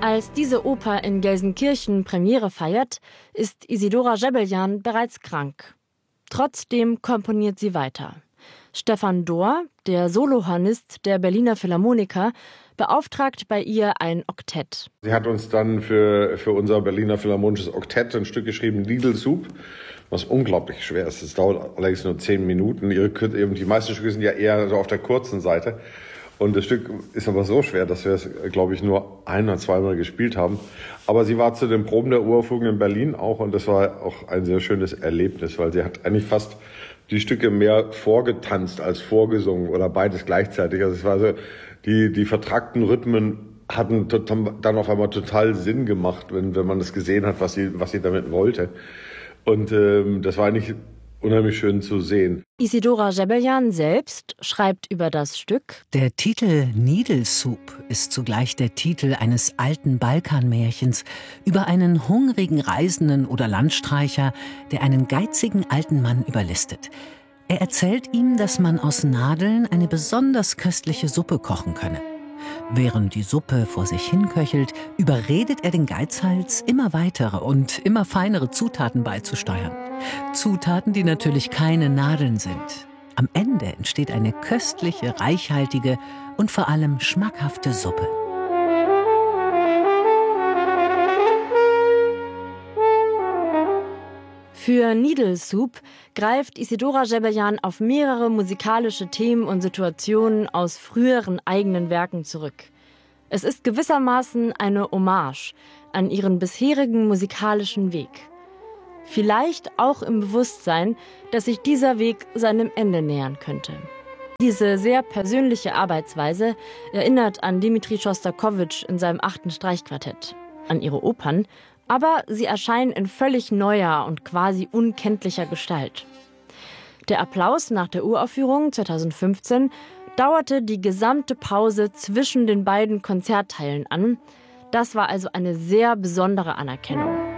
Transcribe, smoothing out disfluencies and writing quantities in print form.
Als diese Oper in Gelsenkirchen Premiere feiert, ist Isidora Gebeljan bereits krank. Trotzdem komponiert sie weiter. Stefan Dohr, der Solohornist der Berliner Philharmoniker, beauftragt bei ihr ein Oktett. Sie hat uns dann für unser Berliner Philharmonisches Oktett ein Stück geschrieben, Needle Soup, was unglaublich schwer ist. Es dauert allerdings nur 10 Minuten. Die meisten Stücke sind ja eher so auf der kurzen Seite. Und das Stück ist aber so schwer, dass wir es, glaube ich, nur 1 oder 2 Mal gespielt haben. Aber sie war zu den Proben der Uraufführung in Berlin auch und das war auch ein sehr schönes Erlebnis, weil sie hat eigentlich fast die Stücke mehr vorgetanzt als vorgesungen oder beides gleichzeitig. Also es war so, die vertrackten Rhythmen hatten dann auf einmal total Sinn gemacht, wenn man das gesehen hat, was sie damit wollte. Und das war eigentlich unheimlich schön zu sehen. Isidora Gebeljan selbst schreibt über das Stück: Der Titel Needle Soup ist zugleich der Titel eines alten Balkanmärchens über einen hungrigen Reisenden oder Landstreicher, der einen geizigen alten Mann überlistet. Er erzählt ihm, dass man aus Nadeln eine besonders köstliche Suppe kochen könne. Während die Suppe vor sich hinköchelt, überredet er den Geizhals, immer weitere und immer feinere Zutaten beizusteuern. Zutaten, die natürlich keine Nadeln sind. Am Ende entsteht eine köstliche, reichhaltige und vor allem schmackhafte Suppe. Für Needle Soup greift Isidora Gebeljan auf mehrere musikalische Themen und Situationen aus früheren eigenen Werken zurück. Es ist gewissermaßen eine Hommage an ihren bisherigen musikalischen Weg. Vielleicht auch im Bewusstsein, dass sich dieser Weg seinem Ende nähern könnte. Diese sehr persönliche Arbeitsweise erinnert an Dmitri Schostakowitsch in seinem 8. Streichquartett, an ihre Opern, aber sie erscheinen in völlig neuer und quasi unkenntlicher Gestalt. Der Applaus nach der Uraufführung 2015 dauerte die gesamte Pause zwischen den beiden Konzertteilen an. Das war also eine sehr besondere Anerkennung.